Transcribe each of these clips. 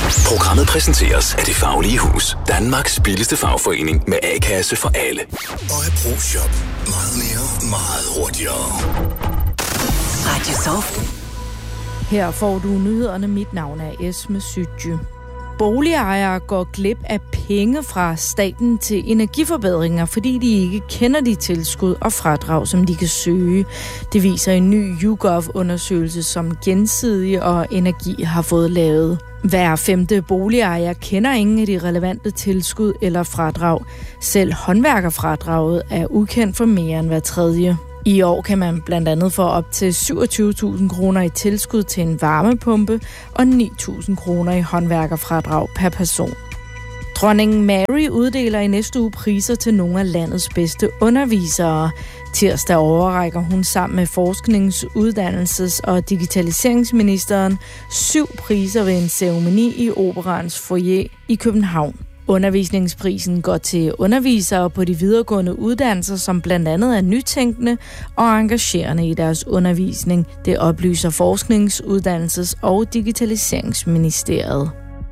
Programmet præsenteres af Det Faglige Hus. Danmarks billigste fagforening med A-kasse for alle. Og Pro-Shop. Meget mere, meget hurtigere. Radio Soft. Her får du nyhederne. Mit navn er Esme Sytje. Boligejere går glip af penge fra staten til energiforbedringer, fordi de ikke kender de tilskud og fradrag, som de kan søge. Det viser en ny YouGov-undersøgelse, som Gensidige og Energi har fået lavet. Hver 5. boligejer kender ingen af de relevante tilskud eller fradrag. Selv håndværkerfradraget er ukendt for mere end hver tredje. I år kan man blandt andet få op til 27.000 kroner i tilskud til en varmepumpe og 9.000 kroner i håndværkerfradrag per person. Dronning Mary uddeler i næste uge priser til nogle af landets bedste undervisere. Tirsdag overrækker hun sammen med forsknings-, uddannelses- og digitaliseringsministeren 7 priser ved en ceremoni i Operaens foyer i København. Undervisningsprisen går til undervisere på de videregående uddannelser, som blandt andet er nytænkende og engagerende i deres undervisning. Det oplyser Forsknings-, Uddannelses- og Digitaliseringsministeriet.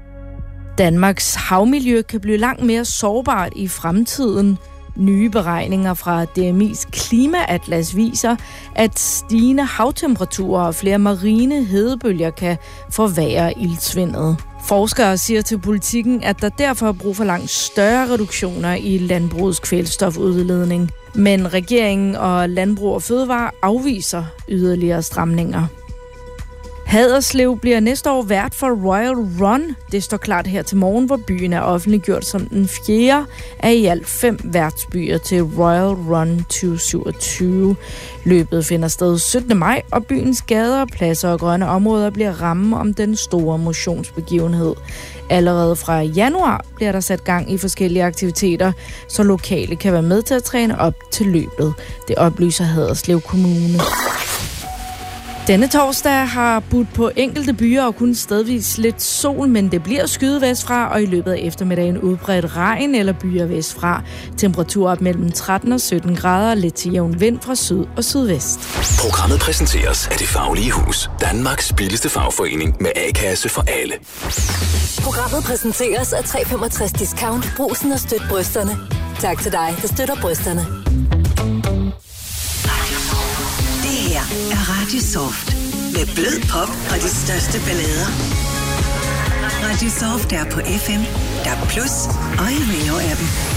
Danmarks havmiljø kan blive langt mere sårbart i fremtiden. Nye beregninger fra DMI's klimaatlas viser, at stigende havtemperaturer og flere marine hedebølger kan forværre iltsvindet. Forskere siger til Politikken, at der derfor er brug for langt større reduktioner i landbrugets kvælstofudledning. Men regeringen og Landbrug og Fødevare afviser yderligere stramninger. Haderslev bliver næste år vært for Royal Run. Det står klart her til morgen, hvor byen er offentliggjort som den 4. af i alt 5 værtsbyer til Royal Run 2027. Løbet finder sted 17. maj, og byens gader, pladser og grønne områder bliver rammen om den store motionsbegivenhed. Allerede fra januar bliver der sat gang i forskellige aktiviteter, så lokale kan være med til at træne op til løbet. Det oplyser Haderslev Kommune. Denne torsdag har budt på enkelte byer og kun stedvis lidt sol, men det bliver skyet vestfra, og i løbet af eftermiddagen udbredt regn eller byer vestfra. Temperatur op mellem 13 og 17 grader, lidt til jævn vind fra syd og sydvest. Programmet præsenteres af Det Faglige Hus. Danmarks billigste fagforening med A-kasse for alle. Programmet præsenteres af 365 Discount. Brugsen og støt brysterne. Tak til dig, der støtter brysterne. Det her er Radio Soft. Med blød pop og de største ballader. Radio Soft er på FM, DAB+ og i Radio-appen.